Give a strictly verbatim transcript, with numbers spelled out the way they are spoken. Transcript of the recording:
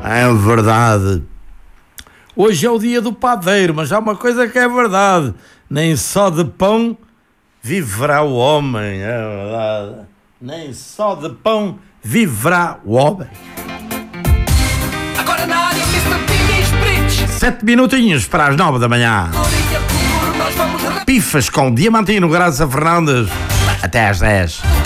É verdade. Hoje é o dia do padeiro, mas há uma coisa que é verdade. Nem só de pão viverá o homem. É verdade. Nem só de pão viverá o homem. Agora na área, mister Pini Spritz. Sete minutinhos para as nove da manhã. Nós vamos Pifas com Diamantino Graça Fernandes. Até às dez.